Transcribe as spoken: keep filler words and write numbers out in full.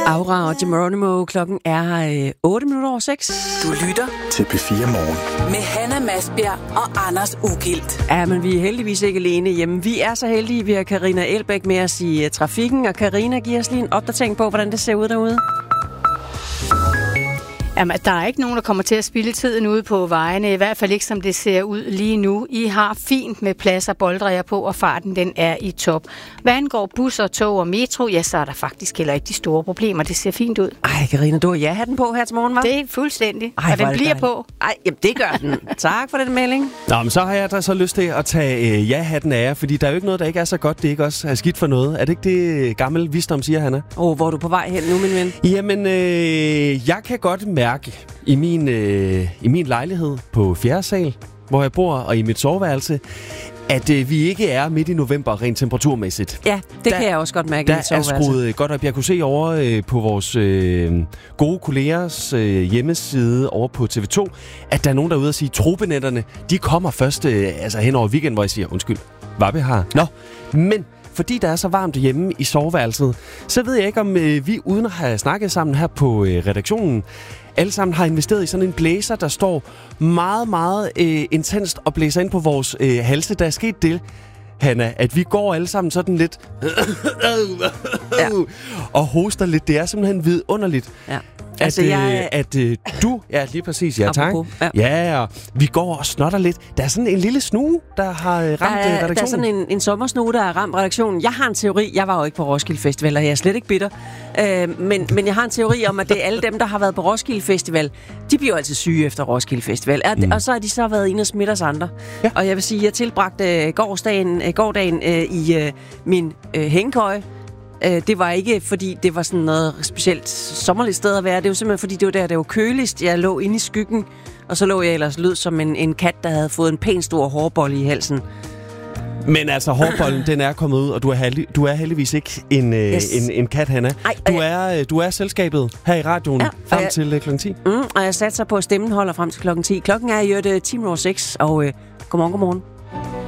Aura og Geronimo. Klokken er øh, otte minutter over seks. Du lytter til P fire Morgen med Hanna Masbjerg og Anders Ugilt. Ja, men vi er heldigvis ikke alene hjemme. Vi er så heldige, vi har Karina Elbæk med os i uh, trafikken. Og Karina giver os lige en opdatering på, hvordan det ser ud derude. Jamen, der er ikke nogen, der kommer til at spilde tiden ude på vejene, i hvert fald ikke som det ser ud lige nu. I har fint med plads og boldrejer på, og farten den er i top. Hvad angår busser, tog og metro, ja, så er der faktisk heller ikke de store problemer. Det ser fint ud. Ej, Karina, du har ja-hatten på her til morgen, hva'? Det er fuldstændig, Ej, og den bliver dejligt. på. Ej, jamen det gør den. Tak for den melding. Nå, men så har jeg da så lyst til at tage øh, ja-hatten af jer, fordi der er jo ikke noget, der ikke er så godt, det ikke også er skidt for noget. Er det ikke det gammel visdom, siger Hanna? Åh, oh, hvor er du på vej hen nu, min ven? Jamen, øh, jeg kan godt mærke i min, øh, i min lejlighed på fjerde sal, hvor jeg bor, og i mit soveværelse, at øh, vi ikke er midt i november rent temperaturmæssigt. Ja, det der, kan jeg også godt mærke. Der i mit er soveværelse. skruet godt op. Jeg kunne se over øh, på vores øh, gode kollegers øh, hjemmeside over på T V to, at der er nogen derude og sige, tropenetterne, de kommer først øh, altså hen over weekenden, hvor jeg siger, undskyld, hvad vi har? Nå, men fordi der er så varmt hjemme i soveværelset, så ved jeg ikke, om øh, vi uden at have snakket sammen her på øh, redaktionen, alle sammen har investeret i sådan en blæser, der står meget, meget øh, intenst og blæser ind på vores øh, halse. Der er sket det, Hanna, at vi går alle sammen sådan lidt Ja. og hoster lidt. Det er simpelthen vidunderligt. Ja. At, Altså, jeg... øh, at øh, du... Ja, lige præcis. Ja, tak. Apropos, ja. Ja, og vi går og snotter lidt. Der er sådan en lille snue, der har øh, ramt Der er, redaktionen. der er sådan en, en sommersnue, der har ramt redaktionen. Jeg har en teori. Jeg var jo ikke på Roskilde Festival, og jeg er slet ikke bitter. Øh, men, men jeg har en teori om, at det er alle dem, der har været på Roskilde Festival. De bliver jo altid syge efter Roskilde Festival. Og, mm. og så har de så været inde og smitte os andre. Ja. Og jeg vil sige, at jeg tilbragte øh, gårsdagen, øh, gårdagen øh, i øh, min øh, hængekøje. Det var ikke, fordi det var sådan noget specielt sommerligt sted at være. Det var simpelthen, fordi det var der, det var køligst. Jeg lå inde i skyggen, og så lå jeg ellers lød som en, en kat, der havde fået en pæn stor hårbolle i halsen. Men altså, hårbollen, den er kommet ud, og du er, heldig, du er heldigvis ikke en, Yes. øh, en, en kat, Hanna. Ej, du, øh, er, øh, du er selskabet her i radioen Ja, ja, og frem jeg- til øh, klokken ti. Mm, og jeg satte sig på, at stemmen holder frem til klokken ti. Klokken er i øvrigt ti minutter over seks, og øh, godmorgen, godmorgen.